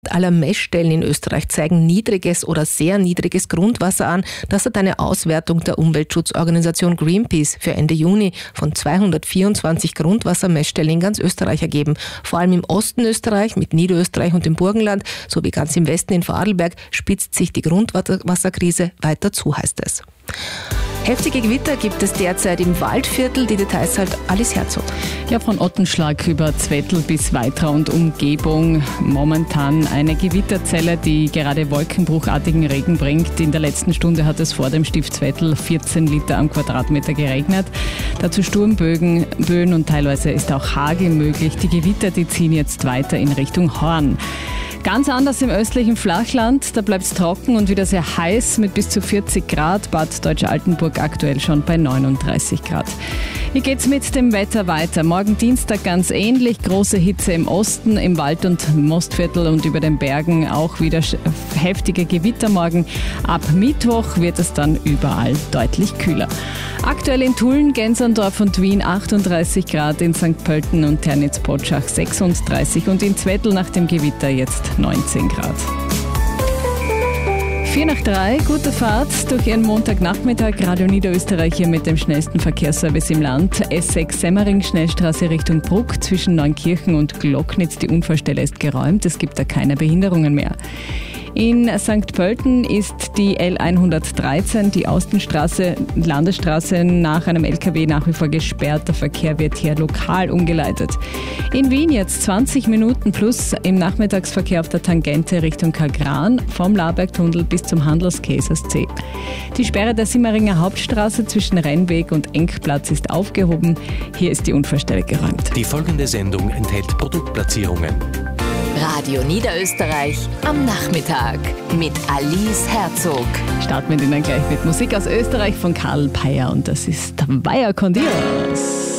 aller Messstellen in Österreich zeigen niedriges oder sehr niedriges Grundwasser an. Das hat eine Auswertung der Umweltschutzorganisation Greenpeace für Ende Juni von 224 Grundwassermessstellen in ganz Österreich ergeben. Vor allem im Osten Österreich mit Niederösterreich und dem Burgenland sowie ganz im Westen in Vorarlberg spitzt sich die Grundwasserkrise weiter zu, heißt es. Heftige Gewitter gibt es derzeit im Waldviertel. Die Details hat Alice Herzog. Ja, von Ottenschlag über Zwettl bis Weitra und Umgebung. Momentan eine Gewitterzelle, die gerade wolkenbruchartigen Regen bringt. In der letzten Stunde hat es vor dem Stift Zwettl 14 Liter am Quadratmeter geregnet. Dazu Sturmböen und teilweise ist auch Hagel möglich. Die Gewitter, die ziehen jetzt weiter in Richtung Horn. Ganz anders im östlichen Flachland, da bleibt es trocken und wieder sehr heiß mit bis zu 40 Grad. Bad Deutsch-Altenburg aktuell schon bei 39 Grad. Wie geht's mit dem Wetter weiter? Morgen Dienstag ganz ähnlich, große Hitze im Osten, im Wald- und Mostviertel und über den Bergen auch wieder heftige Gewitter morgen. Ab Mittwoch wird es dann überall deutlich kühler. Aktuell in Tulln, Genserndorf und Wien 38 Grad, in St. Pölten und Ternitz-Potschach 36 und in Zwettl nach dem Gewitter jetzt 19 Grad. 4:03, gute Fahrt durch Ihren Montagnachmittag. Radio Niederösterreich hier mit dem schnellsten Verkehrsservice im Land. S6 Semmering, Schnellstraße Richtung Bruck zwischen Neunkirchen und Glocknitz. Die Unfallstelle ist geräumt, es gibt da keine Behinderungen mehr. In St. Pölten ist die L113, die Austenstraße, Landesstraße, nach einem LKW nach wie vor gesperrt. Der Verkehr wird hier lokal umgeleitet. In Wien jetzt 20 Minuten plus im Nachmittagsverkehr auf der Tangente Richtung Kagran, vom Labergtunnel bis zum Handelskäsersee. Die Sperre der Simmeringer Hauptstraße zwischen Rennweg und Engplatz ist aufgehoben. Hier ist die Unfallstelle geräumt. Die folgende Sendung enthält Produktplatzierungen. Radio Niederösterreich am Nachmittag mit Alice Herzog. Starten wir den dann gleich mit Musik aus Österreich von Karl Peyer und das ist Vaya con Dios.